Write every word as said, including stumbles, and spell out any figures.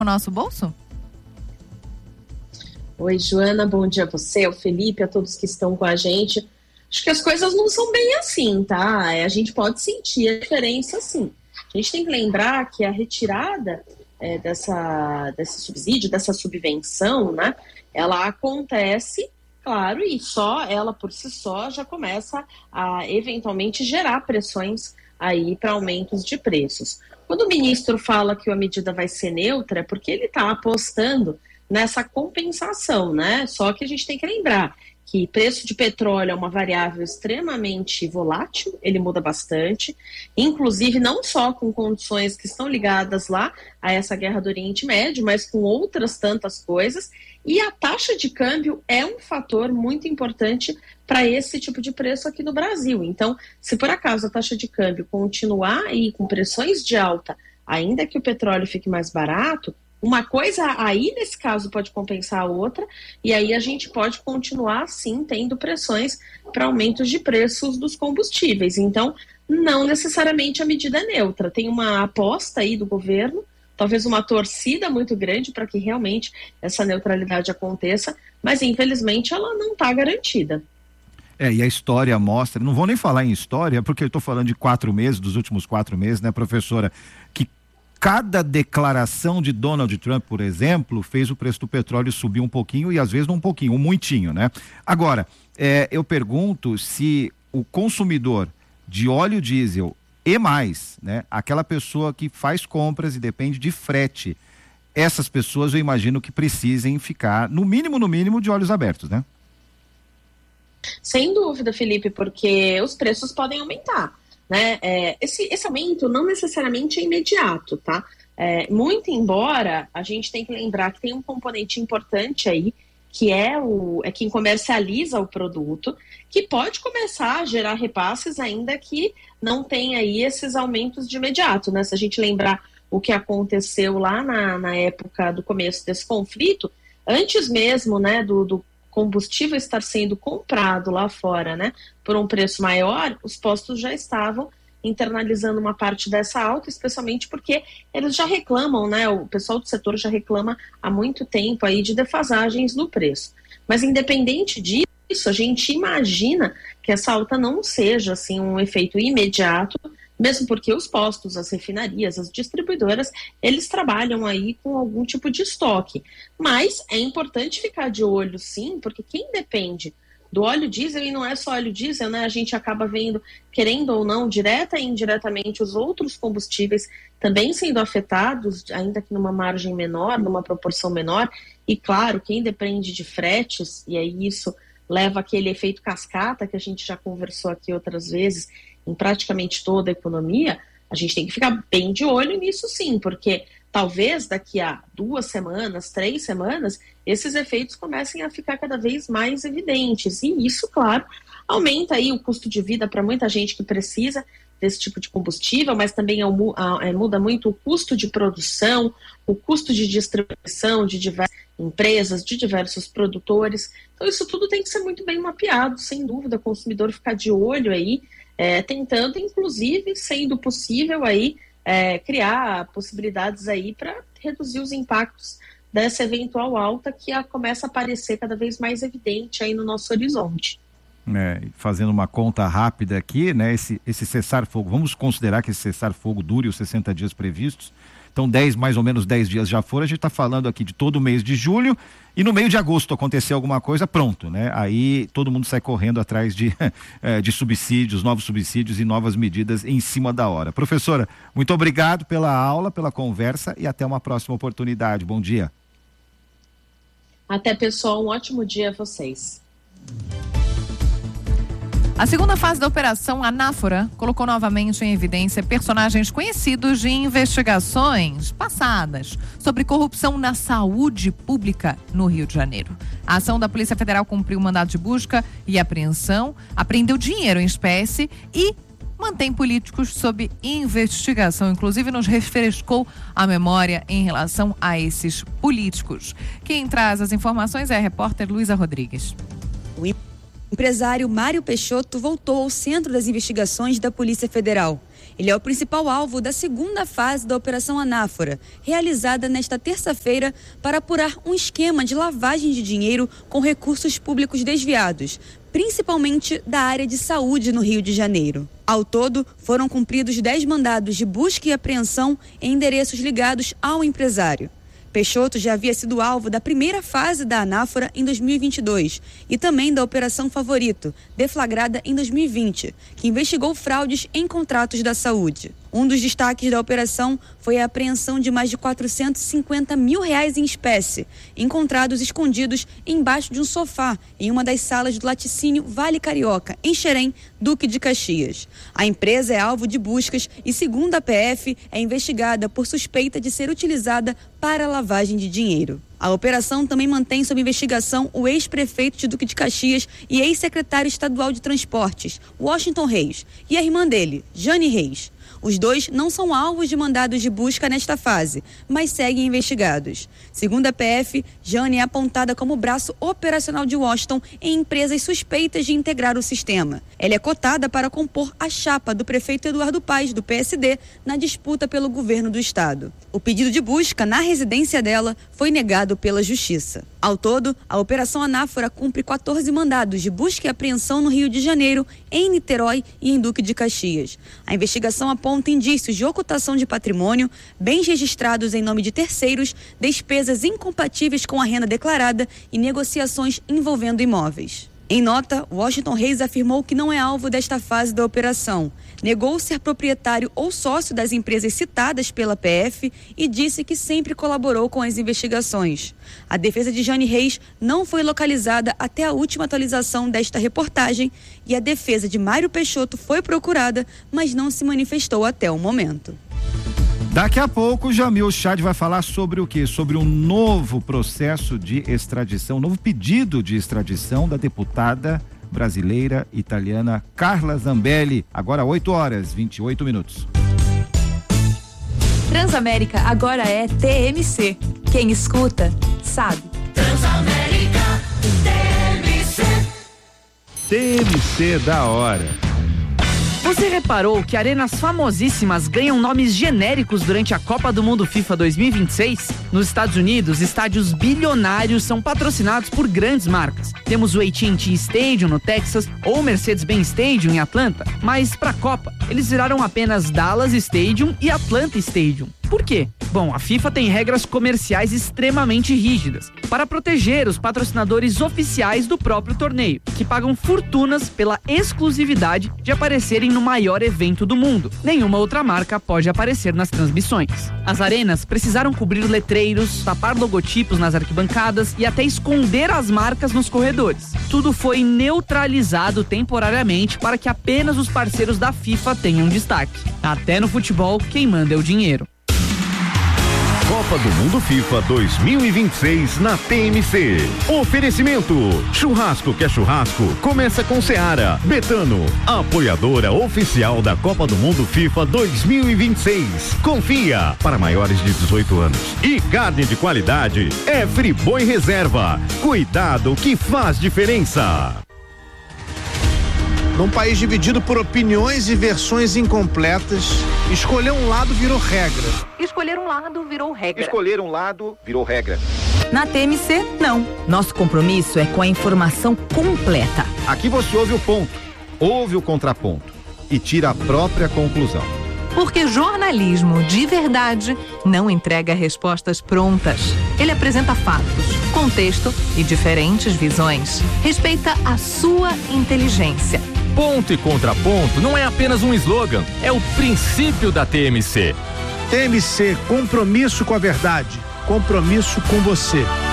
o nosso bolso? Oi, Joana, bom dia a você, ao Felipe, a todos que estão com a gente. Acho que as coisas não são bem assim, tá? A gente pode sentir a diferença, sim. A gente tem que lembrar que a retirada é, dessa, desse subsídio, dessa subvenção, né? Ela acontece, claro, e só ela por si só já começa a eventualmente gerar pressões aí para aumentos de preços. Quando o ministro fala que a medida vai ser neutra, é porque ele está apostando nessa compensação, né? Só que a gente tem que lembrar que preço de petróleo é uma variável extremamente volátil, ele muda bastante, inclusive não só com condições que estão ligadas lá a essa guerra do Oriente Médio, mas com outras tantas coisas, e a taxa de câmbio é um fator muito importante para esse tipo de preço aqui no Brasil. Então, se por acaso a taxa de câmbio continuar aí com pressões de alta, ainda que o petróleo fique mais barato, uma coisa aí, nesse caso, pode compensar a outra, e aí a gente pode continuar, sim, tendo pressões para aumentos de preços dos combustíveis. Então, não necessariamente a medida é neutra. Tem uma aposta aí do governo, talvez uma torcida muito grande para que realmente essa neutralidade aconteça, mas, infelizmente, ela não está garantida. É, e a história mostra, não vou nem falar em história, porque eu estou falando de quatro meses, dos últimos quatro meses, né, professora, que cada declaração de Donald Trump, por exemplo, fez o preço do petróleo subir um pouquinho e às vezes não um pouquinho, um muitinho, né? Agora, é, eu pergunto se o consumidor de óleo diesel e mais, né? Aquela pessoa que faz compras e depende de frete, essas pessoas eu imagino que precisem ficar, no mínimo, no mínimo, de olhos abertos, né? Sem dúvida, Felipe, porque os preços podem aumentar. Né? É, esse, esse aumento não necessariamente é imediato, tá? É, muito embora a gente tem que lembrar que tem um componente importante aí, que é, o, é quem comercializa o produto, que pode começar a gerar repasses ainda que não tenha aí esses aumentos de imediato, né? Se a gente lembrar o que aconteceu lá na, na época do começo desse conflito, antes mesmo, né, do, do combustível estar sendo comprado lá fora, né, por um preço maior, os postos já estavam internalizando uma parte dessa alta, especialmente porque eles já reclamam, né, o pessoal do setor já reclama há muito tempo aí de defasagens no preço. Mas independente disso, a gente imagina que essa alta não seja assim um efeito imediato, mesmo porque os postos, as refinarias, as distribuidoras, eles trabalham aí com algum tipo de estoque. Mas é importante ficar de olho, sim, porque quem depende do óleo diesel, e não é só óleo diesel, né? A gente acaba vendo, querendo ou não, direta e indiretamente, os outros combustíveis também sendo afetados, ainda que numa margem menor, numa proporção menor. E, claro, quem depende de fretes, e aí isso leva aquele efeito cascata que a gente já conversou aqui outras vezes, em praticamente toda a economia, a gente tem que ficar bem de olho nisso, sim, porque talvez daqui a duas semanas, três semanas, esses efeitos comecem a ficar cada vez mais evidentes. E isso, claro, aumenta aí o custo de vida para muita gente que precisa desse tipo de combustível, mas também muda muito o custo de produção, o custo de distribuição de diversas empresas, de diversos produtores. Então isso tudo tem que ser muito bem mapeado, sem dúvida, o consumidor ficar de olho aí, É, tentando, inclusive, sendo possível aí, é, criar possibilidades aí para reduzir os impactos dessa eventual alta que a, começa a aparecer cada vez mais evidente aí no nosso horizonte. É, fazendo uma conta rápida aqui, né, esse, esse cessar-fogo, vamos considerar que esse cessar-fogo dure os sessenta dias previstos, então dez, mais ou menos dez dias já foram, a gente está falando aqui de todo o mês de julho, e no meio de agosto acontecer alguma coisa, pronto, né? Aí todo mundo sai correndo atrás de, de subsídios, novos subsídios e novas medidas em cima da hora. Professora, muito obrigado pela aula, pela conversa e até uma próxima oportunidade. Bom dia. Até, pessoal, um ótimo dia a vocês. A segunda fase da Operação Anáfora colocou novamente em evidência personagens conhecidos de investigações passadas sobre corrupção na saúde pública no Rio de Janeiro. A ação da Polícia Federal cumpriu o mandado de busca e apreensão, apreendeu dinheiro em espécie e mantém políticos sob investigação. Inclusive nos refrescou a memória em relação a esses políticos. Quem traz as informações é a repórter Luísa Rodrigues. O empresário Mário Peixoto voltou ao centro das investigações da Polícia Federal. Ele é o principal alvo da segunda fase da Operação Anáfora, realizada nesta terça-feira para apurar um esquema de lavagem de dinheiro com recursos públicos desviados, principalmente da área de saúde no Rio de Janeiro. Ao todo, foram cumpridos dez mandados de busca e apreensão em endereços ligados ao empresário. Peixoto já havia sido alvo da primeira fase da Anáfora em dois mil e vinte e dois e também da Operação Favorito, deflagrada em dois mil e vinte, que investigou fraudes em contratos da saúde. Um dos destaques da operação foi a apreensão de mais de quatrocentos e cinquenta mil reais em espécie, encontrados escondidos embaixo de um sofá em uma das salas do laticínio Vale Carioca, em Xerém, Duque de Caxias. A empresa é alvo de buscas e, segundo a P F, é investigada por suspeita de ser utilizada para lavagem de dinheiro. A operação também mantém sob investigação o ex-prefeito de Duque de Caxias e ex-secretário estadual de Transportes, Washington Reis, e a irmã dele, Jane Reis. Os dois não são alvos de mandados de busca nesta fase, mas seguem investigados. Segundo a P F, Jane é apontada como braço operacional de Washington em empresas suspeitas de integrar o sistema. Ela é cotada para compor a chapa do prefeito Eduardo Paes, do P S D, na disputa pelo governo do estado. O pedido de busca na residência dela foi negado pela Justiça. Ao todo, a Operação Anáfora cumpre quatorze mandados de busca e apreensão no Rio de Janeiro, em Niterói e em Duque de Caxias. A investigação aponta indícios de ocultação de patrimônio, bens registrados em nome de terceiros, despesas incompatíveis com a renda declarada e negociações envolvendo imóveis. Em nota, Washington Reis afirmou que não é alvo desta fase da operação. Negou ser proprietário ou sócio das empresas citadas pela P F e disse que sempre colaborou com as investigações. A defesa de Jane Reis não foi localizada até a última atualização desta reportagem e a defesa de Mário Peixoto foi procurada, mas não se manifestou até o momento. Daqui a pouco o Jamil Chad vai falar sobre o quê? Sobre um novo processo de extradição, um novo pedido de extradição da deputada brasileira italiana Carla Zambelli. Agora oito horas, vinte e oito minutos. Transamérica agora é T M C. Quem escuta, sabe. Transamérica, T M C. T M C da hora. Você reparou que arenas famosíssimas ganham nomes genéricos durante a Copa do Mundo FIFA dois mil e vinte e seis? Nos Estados Unidos, estádios bilionários são patrocinados por grandes marcas. Temos o A T and T Stadium no Texas ou o Mercedes-Benz Stadium em Atlanta, mas para a Copa, eles viraram apenas Dallas Stadium e Atlanta Stadium. Por quê? Bom, a FIFA tem regras comerciais extremamente rígidas para proteger os patrocinadores oficiais do próprio torneio, que pagam fortunas pela exclusividade de aparecerem no maior evento do mundo. Nenhuma outra marca pode aparecer nas transmissões. As arenas precisaram cobrir letreiros, tapar logotipos nas arquibancadas e até esconder as marcas nos corredores. Tudo foi neutralizado temporariamente para que apenas os parceiros da FIFA tenham destaque. Até no futebol, quem manda é o dinheiro. Copa do Mundo FIFA dois mil e vinte e seis na T M C. Oferecimento: churrasco que é churrasco, começa com Seara. Betano, apoiadora oficial da Copa do Mundo FIFA dois mil e vinte e seis. Confia, para maiores de dezoito anos. E carne de qualidade é Friboi Reserva. Cuidado que faz diferença. Num país dividido por opiniões e versões incompletas, escolher um lado virou regra. Escolher um lado virou regra. Escolher um lado virou regra. Na T M C, não. Nosso compromisso é com a informação completa. Aqui você ouve o ponto, ouve o contraponto e tira a própria conclusão. Porque jornalismo de verdade não entrega respostas prontas. Ele apresenta fatos, contexto e diferentes visões. Respeita a sua inteligência. Ponto e contraponto não é apenas um slogan, é o princípio da T M C. T M C, compromisso com a verdade, compromisso com você.